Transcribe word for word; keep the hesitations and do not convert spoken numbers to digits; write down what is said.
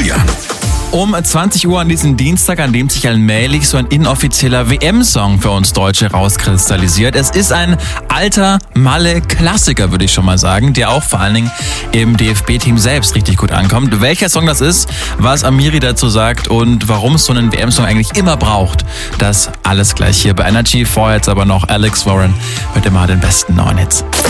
vier. Um zwanzig Uhr an diesem Dienstag, an dem sich allmählich so ein inoffizieller W M-Song für uns Deutsche rauskristallisiert. Es ist ein alter Malle-Klassiker, würde ich schon mal sagen, der auch vor allen Dingen im D F B-Team selbst richtig gut ankommt. Welcher Song das ist, was Amiri dazu sagt und warum es so einen W M-Song eigentlich immer braucht, das alles gleich hier bei Energy. Vorher jetzt aber noch Alex Warren mit immer den besten neuen Hits.